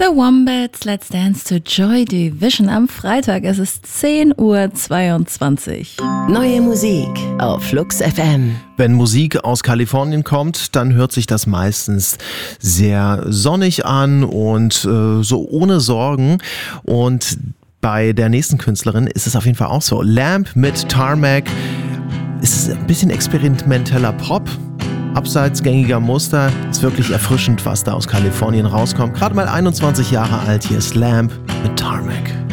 The Wombats, Let's Dance to Joy Division am Freitag. Es ist 10:22 Uhr. Neue Musik auf Flux FM. Wenn Musik aus Kalifornien kommt, dann hört sich das meistens sehr sonnig an und so ohne Sorgen. Und bei der nächsten Künstlerin ist es auf jeden Fall auch so. Lamb mit Tarmac. Es ist ein bisschen experimenteller Pop. Abseits gängiger Muster, ist wirklich erfrischend, was da aus Kalifornien rauskommt. Gerade mal 21 Jahre alt, hier ist Lamb mit Tarmac.